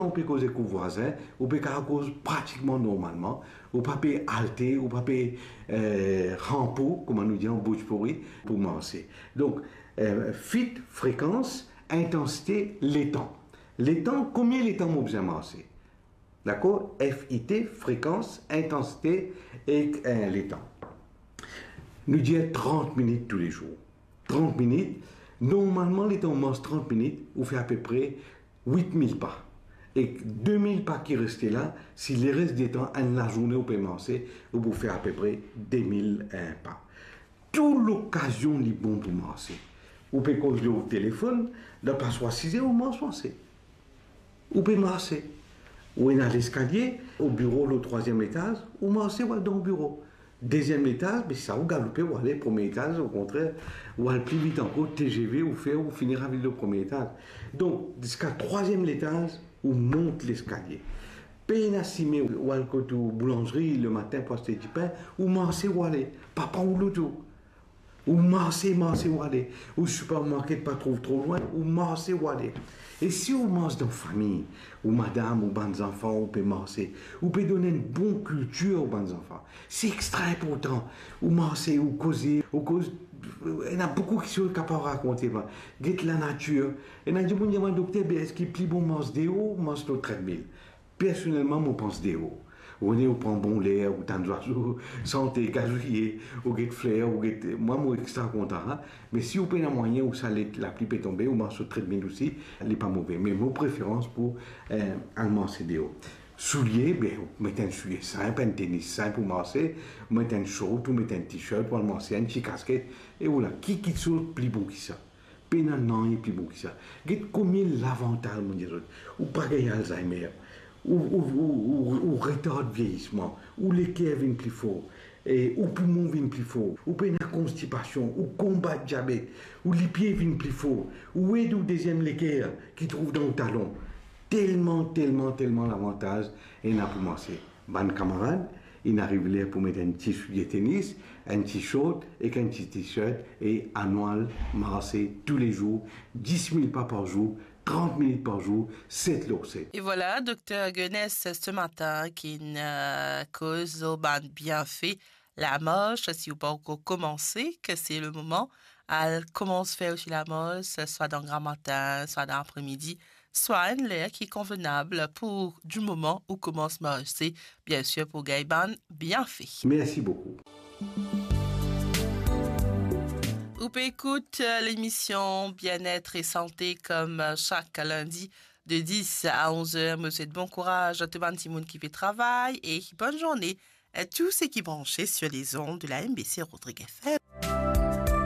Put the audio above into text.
On peut causer avec le voisin, on peut causer pratiquement normalement, on peut pas halter, on peut pas ramper, comme on nous dit en bouche pourrie, pour manger. Donc, fit, fréquence, intensité, les temps. Les temps, combien les temps m'ont besoin de manger? D'accord? FIT, fréquence, intensité et les temps. Nous disons 30 minutes tous les jours. 30 minutes. Normalement, les temps, on mange 30 minutes, on fait à peu près 8000 pas. Et 2000 pas qui restaient là, si les restes des temps, en la journée, on peut manger, on peut faire à peu près 2000 pas. Toute l'occasion est bon pour manger. On peut causer au téléphone, ne pas soit 6 heures, on mange manger. On peut marcher. Ou on est à l'escalier, au bureau, le 3e étage, on mange dans le bureau. 2e étage, mais ça, vous galopez, ou aller au 1er étage, au contraire, ou aller plus vite encore, TGV, ou faire, ou finir avec le 1er étage. Donc, jusqu'à 3e étage, on monte l'escalier. Peine à cimer, ou aller côté boulangerie le matin pour acheter du pain, ou marcher, ou aller, papa ou l'auto. Ou marcher, ou aller. Ou supermarché pas trop loin, ou marcher, ou aller. Et si on mange dans la famille, ou madame, ou bons enfants, on peut marcher, on peut donner une bonne culture aux bons enfants. C'est extra important. Ou marcher, ou causer, ou cause. Il y a beaucoup de choses qu'on peut raconter. Get la nature. Et on dit, docteur, est-ce qu'il est plus bon manger des hauts ou manger le treadmill? Personnellement, je pense des hauts. On est au prend bon l'air, ou tant d'oiseaux, santé, casouiller, ou get fleurs, ou get. Moi, je suis extra content. Hein? Mais si vous prenez un moyen où ça la pluie peut tomber, ou marche sur le treadmill aussi, elle n'est pas mauvaise. Mais mon préférence pour allemand, c'est des hauts. Souliers, ben, vous mettez un soulier simple, un tennis simple pour marcher, vous mettez un short, vous mettez un t-shirt pour marcher, une petite casquette, et voilà, qui soit plus bon que ça. Pénal, est plus bon que ça. Combien l'avantage, mon Dieu, ou pas gagner Alzheimer, ou retard de vieillissement, ou les cœurs viennent plus fort, ou poumons viennent plus fort, ou la constipation, ou combat de diabète, ou les pieds viennent plus fort, ou aide au deuxième l'équerre qui trouve dans le talon. Tellement l'avantage et n'a pour manger. Bon camarade, il arrive là pour mettre un petit soulier tennis, un petit short et un petit t-shirt et annuel marcher tous les jours, 10 000 pas par jour, 30 minutes par jour, 7 jours 7. Et voilà, docteur Guenès, ce matin, qui cause au ban bienfait la marche, si vous pas encore commencé, que c'est le moment, elle commence à faire aussi la marche, soit dans le grand matin, soit dans l'après-midi, soit une l'air qui est convenable pour du moment où commence à marcher, bien sûr, pour Gaïban, bien fait. Merci beaucoup. Vous pouvez écouter l'émission Bien-être et santé comme chaque lundi de 10 à 11 heures. Je vous souhaite bon courage à tout le monde qui fait travail et bonne journée à tous ceux qui branchent sur les ondes de la MBC Rodrigue FM.